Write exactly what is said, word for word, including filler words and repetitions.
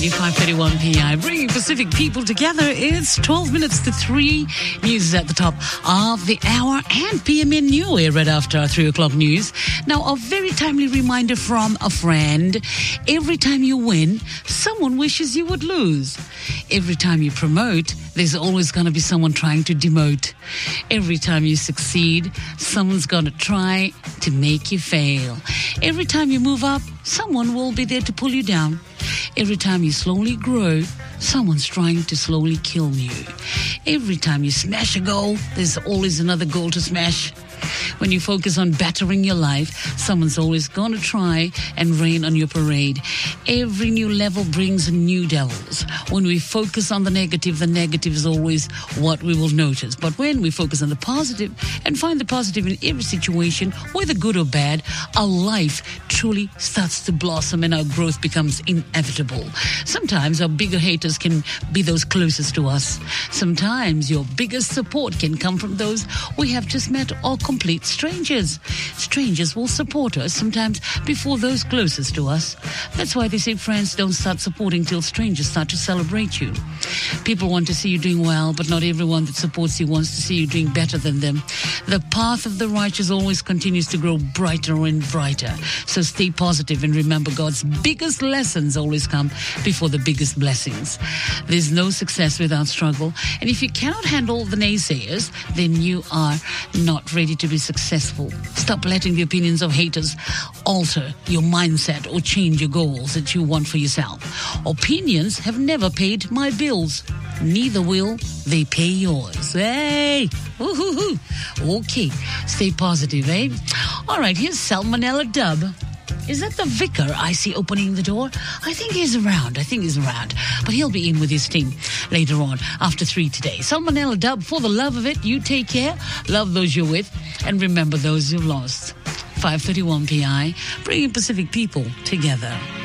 five thirty-one p m, bringing Pacific people together. It's twelve minutes to three. News is at the top of the hour and P M N New Air right after our three o'clock news. Now, a very timely reminder from a friend. Every time you win, someone wishes you would lose. Every time you promote, there's always going to be someone trying to demote. Every time you succeed, someone's going to try to make you fail. Every time you move up, someone will be there to pull you down. Every time you slowly grow, someone's trying to slowly kill you. Every time you smash a goal, there's always another goal to smash. When you focus on bettering your life, someone's always going to try and rain on your parade. Every new level brings new devils. When we focus on the negative, the negative is always what we will notice. But when we focus on the positive and find the positive in every situation, whether good or bad, our life truly starts to blossom and our growth becomes inevitable. Sometimes our bigger haters can be those closest to us. Sometimes your biggest support can come from those we have just met or complete strangers. Strangers will support us sometimes before those closest to us. That's why they say friends don't start supporting till strangers start to celebrate you. People want to see you doing well, but not everyone that supports you wants to see you doing better than them. The path of the righteous always continues to grow brighter and brighter. So stay positive and remember God's biggest lessons always come before the biggest blessings. There's no success without struggle, and if you cannot handle the naysayers, then you are not ready to be successful. Stop letting the opinions of haters alter your mindset or change your goals that you want for yourself. Opinions have never paid my bills. Neither will they pay yours. Hey! Woo-hoo-hoo. Okay, stay positive, eh? All right, here's Salmonella Dub. Is that the vicar I see opening the door? I think he's around. I think he's around. But he'll be in with his team later on after three today. Salmonella Dub, for the love of it, you take care. Love those you're with. And remember those you've lost. five thirty-one P I, bringing Pacific people together.